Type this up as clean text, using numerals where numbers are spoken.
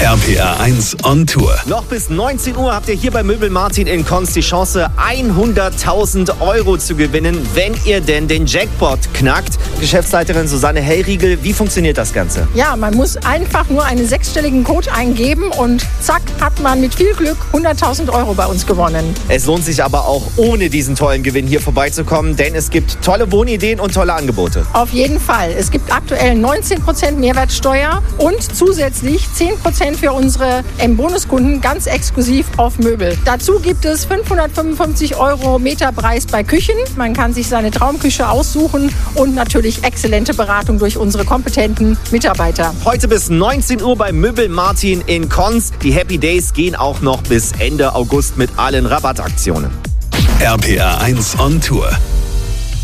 RPR 1 on Tour. Noch bis 19 Uhr habt ihr hier bei Möbel Martin in Konz die Chance, 100.000 Euro zu gewinnen, wenn ihr denn den Jackpot knackt. Geschäftsleiterin Susanne Hellriegel, wie funktioniert das Ganze? Ja, man muss einfach nur einen 6-stelligen Code eingeben und zack, hat man mit viel Glück 100.000 Euro bei uns gewonnen. Es lohnt sich aber auch ohne diesen tollen Gewinn hier vorbeizukommen, denn es gibt tolle Wohnideen und tolle Angebote. Auf jeden Fall. Es gibt aktuell 19% Mehrwertsteuer und zusätzlich 10% für unsere M-Bonuskunden ganz exklusiv auf Möbel. Dazu gibt es 555 Euro Meterpreis bei Küchen. Man kann sich seine Traumküche aussuchen und natürlich exzellente Beratung durch unsere kompetenten Mitarbeiter. Heute bis 19 Uhr bei Möbel Martin in Konz. Die Happy Days gehen auch noch bis Ende August mit allen Rabattaktionen. RPR 1 on Tour.